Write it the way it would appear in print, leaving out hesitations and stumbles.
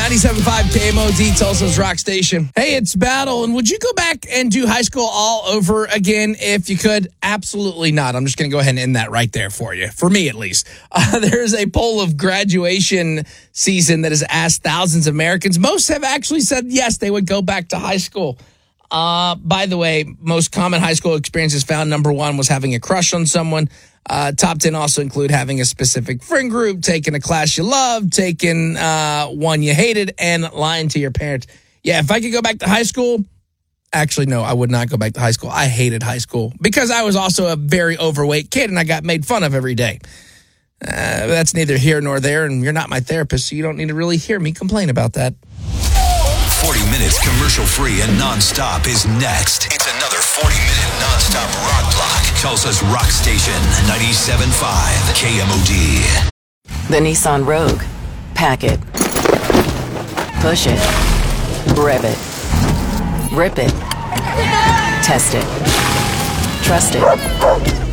97.5 KMOD, Tulsa's Rock Station. Hey, it's Battle, and would you go back and do high school all over again if you could? Absolutely not. I'm just going to go ahead and end that right there for you, for me at least. There's a poll of graduation season that has asked thousands of Americans. Most have actually said yes, they would go back to high school. By the way, most common high school experiences found, number one was having a crush on someone. Top 10 also include having a specific friend group, taking a class you loved, taking one you hated, and lying to your parents. Yeah, if I could go back to high school, actually, no, I would not go back to high school. I hated high school because I was also a very overweight kid and I got made fun of every day. That's neither here nor there, and you're not my therapist, so you don't need to really hear me complain about that. 40 minutes commercial-free and non-stop is next. It's another 40-minute non-stop rock block. Tulsa's Rock Station, 97.5 KMOD. The Nissan Rogue. Pack it. Push it. Rev it. Rip it. Test it. Trust it.